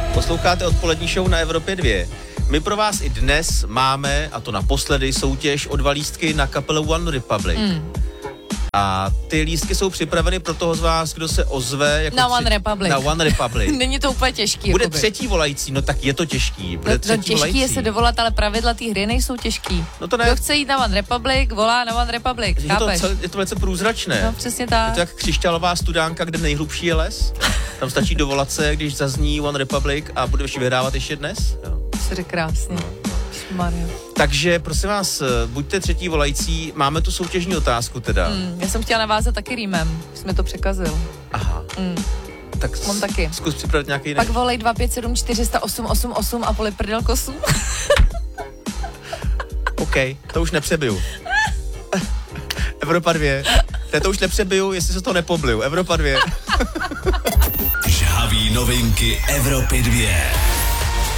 Posloucháte odpolední show na Evropě 2. My pro vás i dnes máme, a to naposledy, soutěž o 2 lístky na kapelu One Republic. A ty lístky jsou připraveny pro toho z vás, kdo se ozve jako na One Republic. Není to úplně těžký. Bude jakoby. třetí volající, no tak je to těžký. Bude třetí těžký volající. je se dovolat, ale pravidla té hry nejsou těžký. No to ne. Kdo chce jít na One Republic, volá na One Republic, chápeš? Je to velice průzračné. No přesně tak. Je to jak křišťálová studánka, kde nejhlubší je les. Tam stačí dovolat se, když zazní One Republic a budeš vyhrávat ještě dnes. Jo. To je krásně. Maria. Takže prosím vás, buďte třetí volající, máme tu soutěžní otázku teda. Já jsem chtěla navázat taky rýmem, jsme to překazil. Aha. Tak mám taky. Zkus připravit nějaký jiný. Pak volej 257 400 888 a poli prdel kosu. OK, to už nepřebiju. Evropa 2. To už nepřebiju, jestli se to nepobliju. Evropa 2. Žhavý novinky Evropy 2.